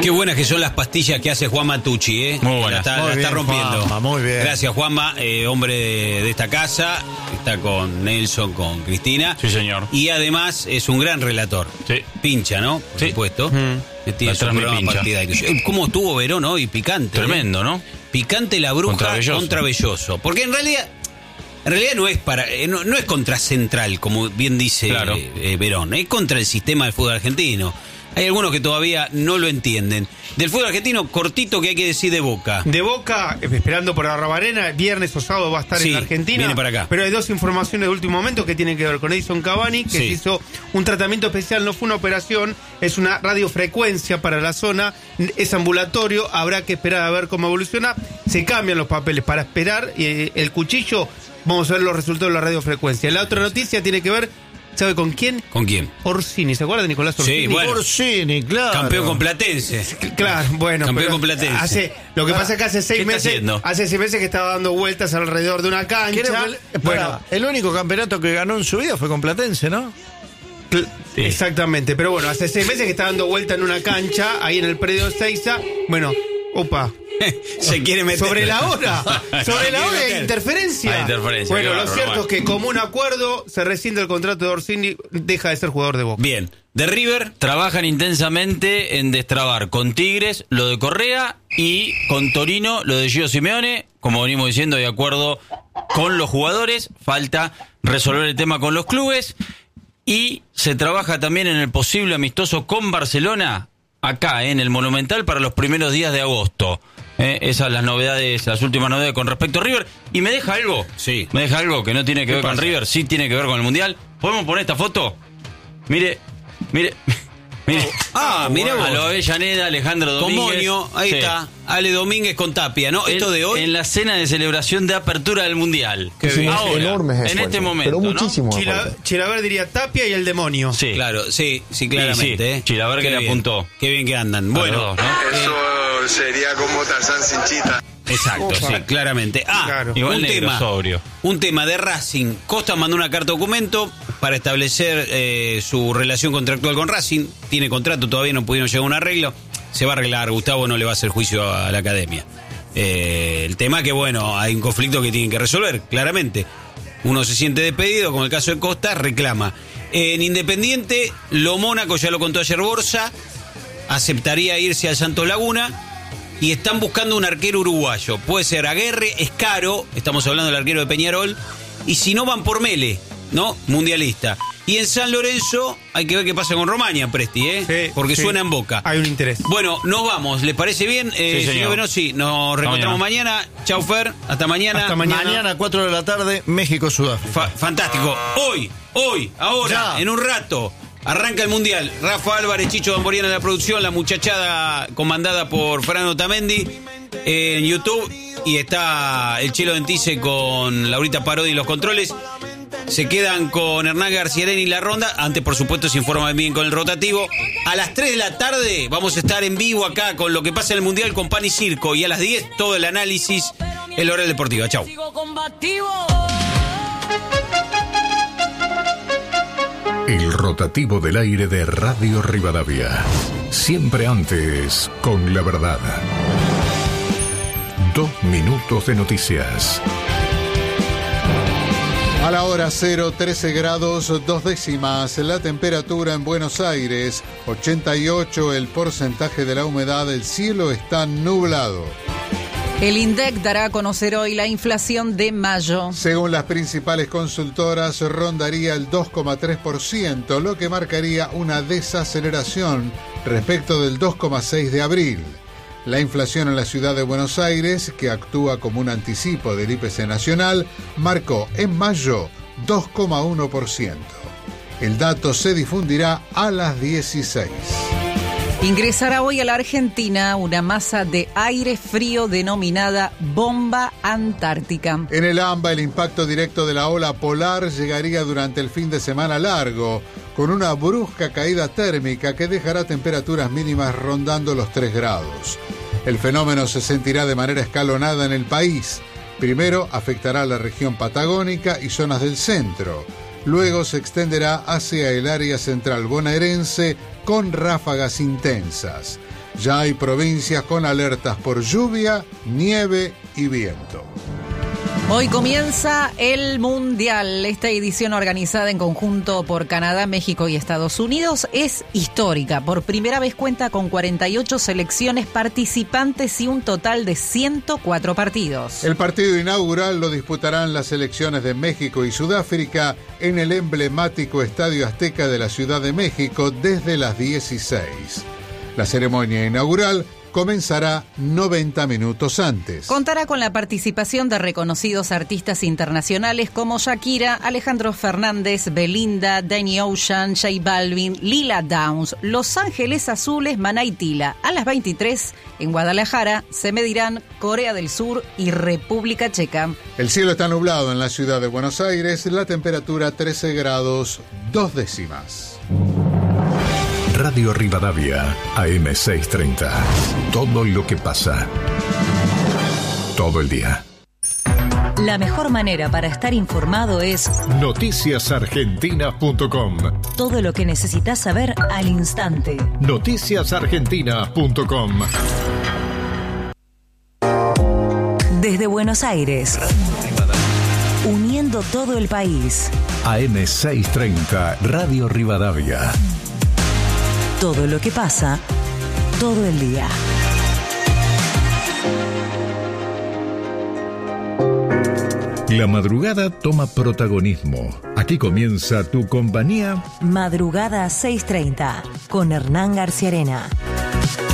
Qué buenas que son las pastillas que hace Juanma Tucci, ¿eh? Muy buenas. La está rompiendo. Juanma, muy bien. Gracias, Juanma, hombre de esta casa. Está con Nelson, con Cristina. Sí, señor. Y además es un gran relator. Sí. Pincha, ¿no? Por supuesto. La Tiene su programa pincha. partidario. ¿Cómo estuvo Verón hoy? Picante. Tremendo, ¿no? Picante la bruja contra Belloso. Porque en realidad no es no es contra Central, como bien dice Verón. Es contra el sistema del fútbol argentino. Hay algunos que todavía no lo entienden. Del fútbol argentino, cortito, que hay que decir de Boca. De Boca, esperando por Arrabarena, viernes o sábado va a estar en la Argentina. Viene para acá. Pero hay dos informaciones de último momento que tienen que ver con Edison Cavani, que se hizo un tratamiento especial, no fue una operación, es una radiofrecuencia para la zona, es ambulatorio, habrá que esperar a ver cómo evoluciona. Se cambian los papeles para esperar el cuchillo, vamos a ver los resultados de la radiofrecuencia. La otra noticia tiene que ver, ¿sabe con quién? ¿Con quién? Orsini, ¿se acuerda de Nicolás Orsini? Sí, bueno. Orsini, claro. Campeón con Platense. Claro, bueno. Campeón con Platense. Lo que pasa es que hace 6 ¿Qué está haciendo? hace 6 meses que estaba dando vueltas alrededor de una cancha. Bueno, el único campeonato que ganó en su vida fue con Platense, ¿no? Sí. Exactamente, pero bueno, hace 6 meses que está dando vuelta en una cancha, ahí en el predio Seiza. Bueno, opa. Se quiere meter. Sobre la hora hay interferencia. Hay interferencia. Bueno, lo cierto es que como un acuerdo se rescinde el contrato de Orsini, deja de ser jugador de Boca. Bien. De River. Trabajan intensamente en destrabar con Tigres lo de Correa y con Torino lo de Gio Simeone. Como venimos diciendo, de acuerdo con los jugadores, falta resolver el tema con los clubes. Y se trabaja también en el posible amistoso con Barcelona, acá en el Monumental, para los primeros días de agosto. Esas las novedades, las últimas novedades con respecto a River. Y me deja algo. Sí. Me deja algo que no tiene que ver con River, sí tiene que ver con el Mundial. ¿Podemos poner esta foto? Mire. Mira vos. A lo Avellaneda, Alejandro Domínguez. Con Moño, ahí está. Ale Domínguez con Tapia, ¿no? Esto de hoy. En la cena de celebración de apertura del Mundial. Ahora, enorme en este momento, pero muchísimo. Chilaver diría Tapia y el demonio. Sí. Claro, sí, claramente. Sí. Chilaver que le apuntó. Qué bien que andan. Bueno, dos, ¿no? Eso sería como Tarzán sin chita. Exacto, sí, claramente. Claro. Igual negro, sobrio. Un tema de Racing. Costa mandó una carta documento para establecer su relación contractual con Racing. Tiene contrato, todavía no pudieron llegar a un arreglo. Se va a arreglar, Gustavo no le va a hacer juicio a la academia. El tema que, bueno, hay un conflicto que tienen que resolver, claramente. Uno se siente despedido, como el caso de Costa, reclama. En Independiente, lo Mónaco, ya lo contó ayer Borsa, aceptaría irse al Santos Laguna. Y están buscando un arquero uruguayo. Puede ser Aguerre, es caro, estamos hablando del arquero de Peñarol. Y si no, van por Mele, ¿no? Mundialista. Y en San Lorenzo hay que ver qué pasa con Romaña, Presti, ¿eh? Sí, porque suena en Boca. Hay un interés. Bueno, nos vamos. ¿Les parece bien? Señor Benossi, nos reencontramos mañana. Chau, Fer. Hasta mañana. Hasta mañana. Mañana, 4 de la tarde, México-Sudáfrica. Fantástico. Hoy, ahora, ya. en un rato. Arranca el Mundial. Rafa Álvarez, Chicho Bamboriana en la producción, la muchachada comandada por Fernando Tamendi en YouTube. Y está el Chelo Dentice con Laurita Parodi en los controles. Se quedan con Hernán Garciarén y la ronda. Antes, por supuesto, se informan bien con el rotativo. A las 3 de la tarde vamos a estar en vivo acá con lo que pasa en el Mundial con Pan y Circo. Y a las 10 todo el análisis en la hora deportiva. Chau. El rotativo del aire de Radio Rivadavia. Siempre antes, con la verdad. 2 minutos de noticias. A la hora 0, 13 grados 2 décimas. La temperatura en Buenos Aires, 88 el porcentaje de la humedad. El cielo está nublado. El INDEC dará a conocer hoy la inflación de mayo. Según las principales consultoras, rondaría el 2,3%, lo que marcaría una desaceleración respecto del 2,6% de abril. La inflación en la ciudad de Buenos Aires, que actúa como un anticipo del IPC nacional, marcó en mayo 2,1%. El dato se difundirá a las 16. Ingresará hoy a la Argentina una masa de aire frío denominada bomba antártica. En el AMBA, el impacto directo de la ola polar llegaría durante el fin de semana largo, con una brusca caída térmica que dejará temperaturas mínimas rondando los 3 grados. El fenómeno se sentirá de manera escalonada en el país. Primero afectará a la región patagónica y zonas del centro. Luego se extenderá hacia el área central bonaerense con ráfagas intensas. Ya hay provincias con alertas por lluvia, nieve y viento. Hoy comienza el Mundial. Esta edición, organizada en conjunto por Canadá, México y Estados Unidos, es histórica. Por primera vez cuenta con 48 selecciones participantes y un total de 104 partidos. El partido inaugural lo disputarán las selecciones de México y Sudáfrica en el emblemático Estadio Azteca de la Ciudad de México desde las 16. La ceremonia inaugural comenzará 90 minutos antes. Contará con la participación de reconocidos artistas internacionales como Shakira, Alejandro Fernández, Belinda, Danny Ocean, J Balvin, Lila Downs, Los Ángeles Azules, Maná y Tila. A las 23, en Guadalajara, se medirán Corea del Sur y República Checa. El cielo está nublado en la ciudad de Buenos Aires, la temperatura 13 grados 2 décimas. Radio Rivadavia, AM630. Todo lo que pasa. Todo el día. La mejor manera para estar informado es noticiasargentina.com. Todo lo que necesitas saber al instante. Noticiasargentina.com. Desde Buenos Aires, uniendo todo el país. AM630, Radio Rivadavia. Todo lo que pasa, todo el día. La madrugada toma protagonismo. Aquí comienza tu compañía. Madrugada 6:30, con Hernán García Arena.